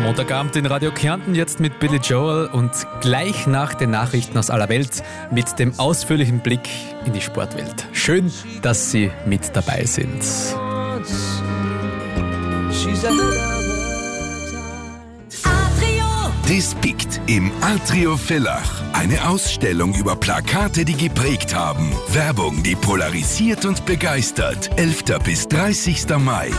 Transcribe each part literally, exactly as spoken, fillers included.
Montagabend in Radio Kärnten, jetzt mit Billy Joel und gleich nach den Nachrichten aus aller Welt mit dem ausführlichen Blick in die Sportwelt. Schön, dass Sie mit dabei sind. Despickt im Atrio Villach. Eine Ausstellung über Plakate, die geprägt haben. Werbung, die polarisiert und begeistert. elfter bis dreißigster Mai.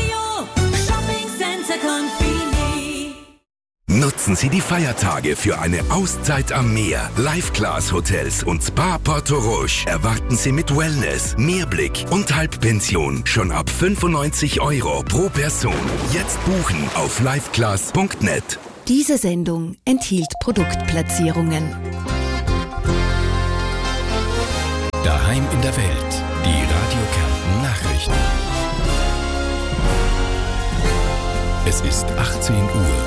Nutzen Sie die Feiertage für eine Auszeit am Meer. Live-Class-Hotels und Spa Porto Roche erwarten Sie mit Wellness, Mehrblick und Halbpension. Schon ab fünfundneunzig Euro pro Person. Jetzt buchen auf liveclass punkt net. Diese Sendung enthielt Produktplatzierungen. Daheim in der Welt. Die Radio Kärnten Nachrichten. Es ist achtzehn Uhr.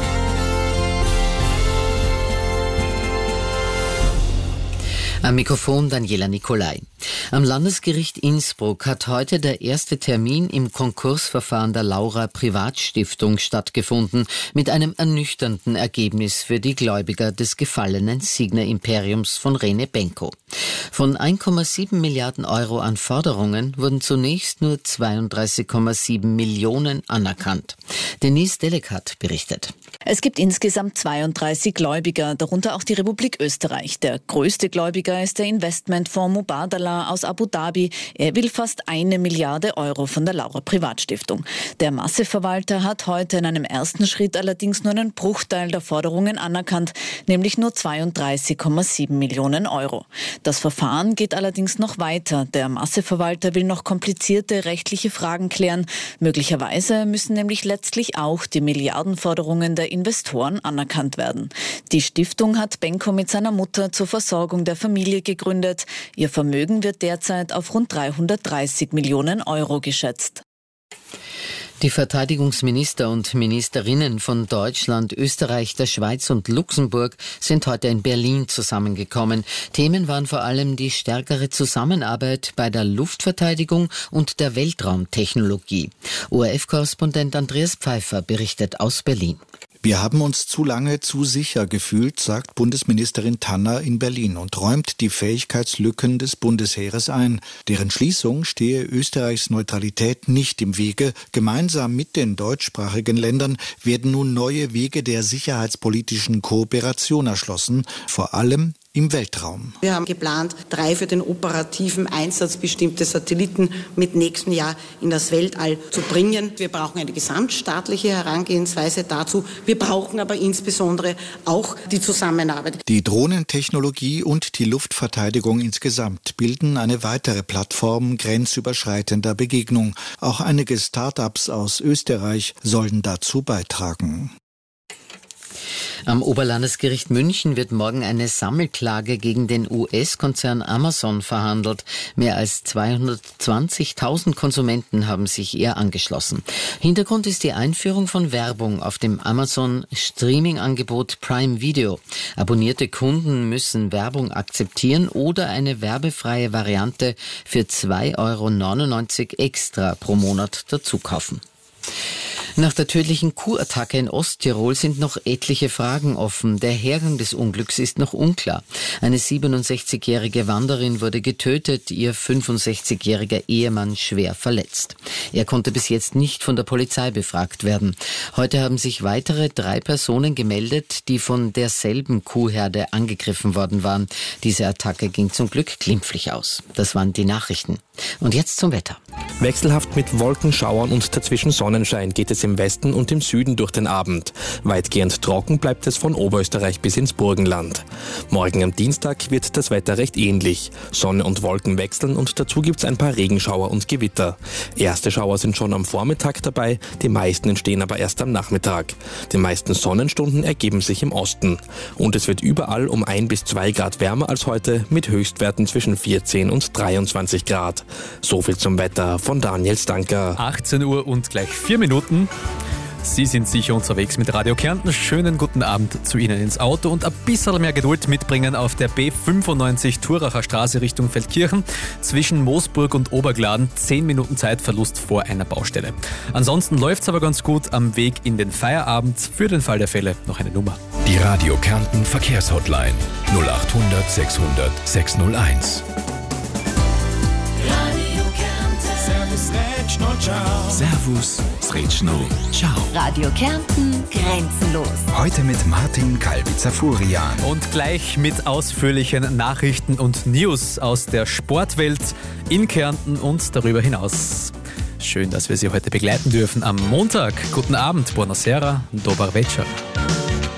Am Mikrofon Daniela Nicolai. Am Landesgericht Innsbruck hat heute der erste Termin im Konkursverfahren der Laura Privatstiftung stattgefunden, mit einem ernüchternden Ergebnis für die Gläubiger des gefallenen Signa-Imperiums von Rene Benko. Von eins Komma sieben Milliarden Euro an Forderungen wurden zunächst nur zweiunddreißig Komma sieben Millionen anerkannt. Denise Delekat berichtet. Es gibt insgesamt zweiunddreißig Gläubiger, darunter auch die Republik Österreich. Der größte Gläubiger ist der Investmentfonds Mubadala aus Abu Dhabi. Er will fast eine Milliarde Euro von der Laura Privatstiftung. Der Masseverwalter hat heute in einem ersten Schritt allerdings nur einen Bruchteil der Forderungen anerkannt, nämlich nur zweiunddreißig Komma sieben Millionen Euro. Das Verfahren geht allerdings noch weiter. Der Masseverwalter will noch komplizierte rechtliche Fragen klären. Möglicherweise müssen nämlich letztlich auch die Milliardenforderungen der Investoren anerkannt werden. Die Stiftung hat Benko mit seiner Mutter zur Versorgung der Familie gegründet. Ihr Vermögen wird derzeit auf rund dreihundertdreißig Millionen Euro geschätzt. Die Verteidigungsminister und Ministerinnen von Deutschland, Österreich, der Schweiz und Luxemburg sind heute in Berlin zusammengekommen. Themen waren vor allem die stärkere Zusammenarbeit bei der Luftverteidigung und der Weltraumtechnologie. O R F-Korrespondent Andreas Pfeiffer berichtet aus Berlin. Wir haben uns zu lange zu sicher gefühlt, sagt Bundesministerin Tanner in Berlin und räumt die Fähigkeitslücken des Bundesheeres ein. Deren Schließung stehe Österreichs Neutralität nicht im Wege. Gemeinsam mit den deutschsprachigen Ländern werden nun neue Wege der sicherheitspolitischen Kooperation erschlossen, vor allem im Weltraum. Wir haben geplant, drei für den operativen Einsatz bestimmte Satelliten mit nächstem Jahr in das Weltall zu bringen. Wir brauchen eine gesamtstaatliche Herangehensweise dazu. Wir brauchen aber insbesondere auch die Zusammenarbeit. Die Drohnentechnologie und die Luftverteidigung insgesamt bilden eine weitere Plattform grenzüberschreitender Begegnung. Auch einige Start-ups aus Österreich sollen dazu beitragen. Am Oberlandesgericht München wird morgen eine Sammelklage gegen den U S-Konzern Amazon verhandelt. Mehr als zweihundertzwanzigtausend Konsumenten haben sich ihr angeschlossen. Hintergrund ist die Einführung von Werbung auf dem Amazon-Streaming-Angebot Prime Video. Abonnierte Kunden müssen Werbung akzeptieren oder eine werbefreie Variante für zwei Euro neunundneunzig extra pro Monat dazu kaufen. Nach der tödlichen Kuhattacke in Osttirol sind noch etliche Fragen offen. Der Hergang des Unglücks ist noch unklar. Eine siebenundsechzigjährige Wanderin wurde getötet, ihr fünfundsechzigjähriger Ehemann schwer verletzt. Er konnte bis jetzt nicht von der Polizei befragt werden. Heute haben sich weitere drei Personen gemeldet, die von derselben Kuhherde angegriffen worden waren. Diese Attacke ging zum Glück glimpflich aus. Das waren die Nachrichten. Und jetzt zum Wetter. Wechselhaft mit Wolkenschauern und dazwischen Sonnenschein geht es im Westen und im Süden durch den Abend. Weitgehend trocken bleibt es von Oberösterreich bis ins Burgenland. Morgen am Dienstag wird das Wetter recht ähnlich. Sonne und Wolken wechseln und dazu gibt's ein paar Regenschauer und Gewitter. Erste Schauer sind schon am Vormittag dabei, die meisten entstehen aber erst am Nachmittag. Die meisten Sonnenstunden ergeben sich im Osten. Und es wird überall um ein bis zwei Grad wärmer als heute, mit Höchstwerten zwischen vierzehn und dreiundzwanzig Grad. So viel zum Wetter von Daniel Stanker. achtzehn Uhr und gleich vier Minuten. Sie sind sicher unterwegs mit Radio Kärnten. Schönen guten Abend zu Ihnen ins Auto und ein bisschen mehr Geduld mitbringen auf der B fünfundneunzig Thuracher Straße Richtung Feldkirchen zwischen Moosburg und Obergladen. Zehn Minuten Zeitverlust vor einer Baustelle. Ansonsten läuft es aber ganz gut am Weg in den Feierabend. Für den Fall der Fälle noch eine Nummer. Die Radio Kärnten Verkehrshotline null acht hundert sechshundert sechshunderteins. Servus, Sretschno, ciao. Radio Kärnten, grenzenlos. Heute mit Martin Kalbizer-Furian. Und gleich mit ausführlichen Nachrichten und News aus der Sportwelt in Kärnten und darüber hinaus. Schön, dass wir Sie heute begleiten dürfen am Montag. Guten Abend, buonasera, dobar večer.